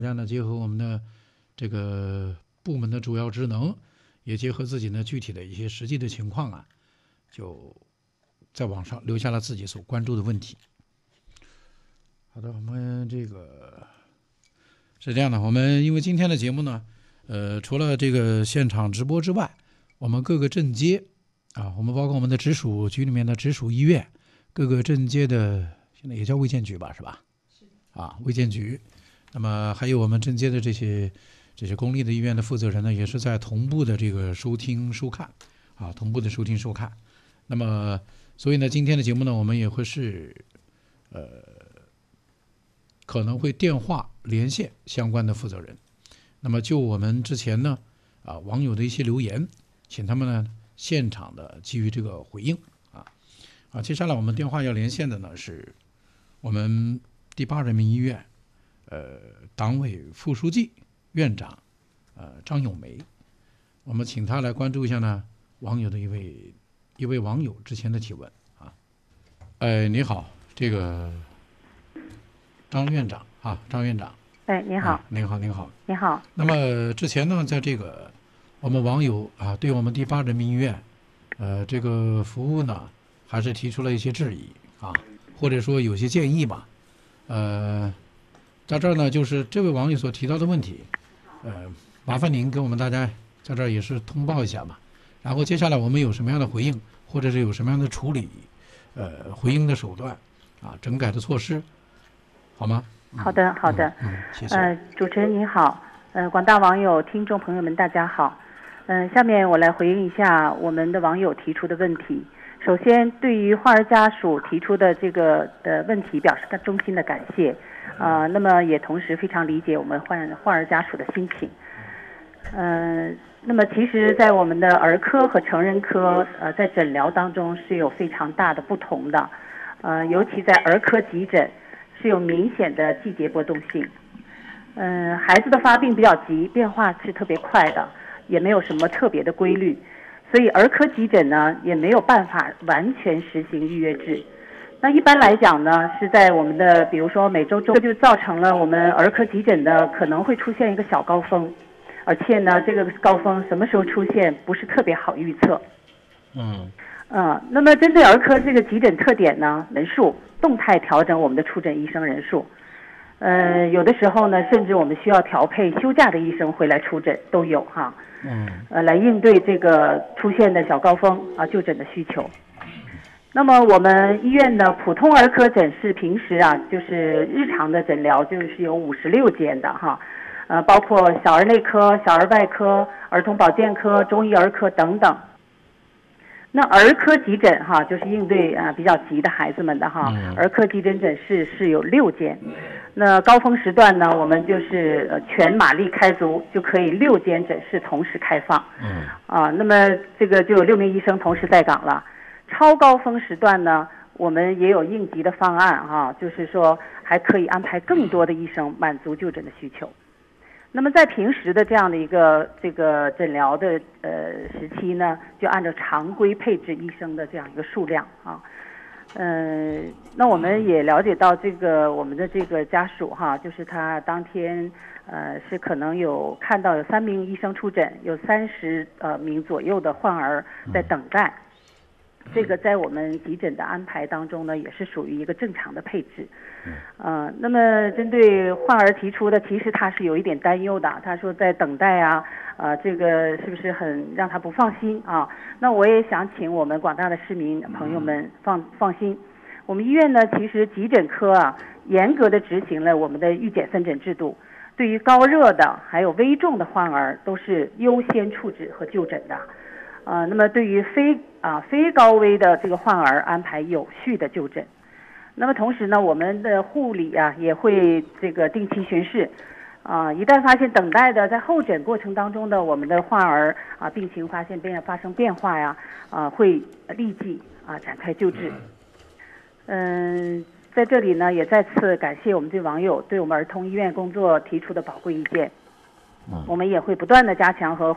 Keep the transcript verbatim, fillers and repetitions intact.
大家呢结合我们的这个部门的主要职能，也结合自己呢具体的一些实际的情况啊，就在网上留下了自己所关注的问题。好的，我们这个是这样的，我们因为今天的节目呢，呃，除了这个现场直播之外，我们各个镇街啊，我们包括我们的直属局里面的直属医院，各个镇街的现在也叫卫健局吧，是吧？是啊，卫健局。那么还有我们镇街的这些这些公立的医院的负责人呢，也是在同步的这个收听收看啊，同步的收听收看。那么所以呢，今天的节目呢，我们也会是呃可能会电话连线相关的负责人。那么就我们之前呢啊网友的一些留言，请他们呢现场的基于这个回应啊啊。接下来我们电话要连线的呢是我们第八人民医院。呃，党委副书记、院长，呃，张咏梅，我们请他来关注一下呢，网友的一位一位网友之前的提问啊。哎，你好，这个张院长啊，张院长。 哎，你好。 您、啊、好，您好。 你好。 那么之前呢，在这个我们网友啊，对我们第八人民医院，呃，这个服务呢，还是提出了一些质疑啊，或者说有些建议吧，呃。在这儿呢，就是这位网友所提到的问题，呃，麻烦您给我们大家在这儿也是通报一下吧。然后接下来我们有什么样的回应，或者是有什么样的处理，呃，回应的手段啊，整改的措施，好吗？ 好的，好的。 嗯，嗯谢谢。 呃，主持人您好，呃，广大网友、听众朋友们，大家好。嗯、呃，下面我来回应一下我们的网友提出的问题。首先，对于患儿家属提出的这个呃问题，表示他衷心的感谢。啊、呃，那么也同时非常理解我们患患儿家属的心情。嗯、呃，那么其实，在我们的儿科和成人科，呃，在诊疗当中是有非常大的不同的。呃，尤其在儿科急诊是有明显的季节波动性。嗯、呃，孩子的发病比较急，变化是特别快的，也没有什么特别的规律，所以儿科急诊呢也没有办法完全实行预约制。那一般来讲呢，是在我们的比如说每周周，这就造成了我们儿科急诊的可能会出现一个小高峰，而且呢，这个高峰什么时候出现不是特别好预测。 嗯。 嗯，那么针对儿科这个急诊特点呢，人数动态调整我们的出诊医生人数。呃，有的时候呢，甚至我们需要调配休假的医生回来出诊都有哈。 嗯。 呃，来应对这个出现的小高峰啊就诊的需求。那么我们医院的普通儿科诊室平时啊，就是日常的诊疗就是有五十六间的哈，呃，包括小儿内科、小儿外科、儿童保健科、中医儿科等等。那儿科急诊哈，就是应对啊比较急的孩子们的哈， 嗯、 儿科急诊诊室是有六间。那高峰时段呢，我们就是呃全马力开足，就可以六间诊室同时开放。 嗯。 啊，那么这个就有六名医生同时在岗了。超高峰时段呢，我们也有应急的方案哈，就是说还可以安排更多的医生满足就诊的需求。那么在平时的这样的一个这个诊疗的呃时期呢，就按照常规配置医生的这样一个数量啊。嗯、呃，那我们也了解到这个我们的这个家属哈，就是他当天呃是可能有看到有三名医生出诊，有三十呃名左右的患儿在等待。这个在我们急诊的安排当中呢，也是属于一个正常的配置。呃，那么针对患儿提出的，其实他是有一点担忧的。他说在等待啊，呃，这个是不是很让他不放心啊？那我也想请我们广大的市民朋友们放放心。我们医院呢，其实急诊科啊，严格的执行了我们的预检分诊制度，对于高热的还有危重的患儿，都是优先处置和就诊的。呃，那么对于非啊非高危的这个患儿安排有序的就诊。那么同时呢，我们的护理啊也会这个定期巡视，啊，一旦发现等待的在候诊过程当中的我们的患儿啊病情发现变发生变化呀，啊会立即啊展开救治。嗯，在这里呢也再次感谢我们这网友对我们儿童医院工作提出的宝贵意见，我们也会不断的加强和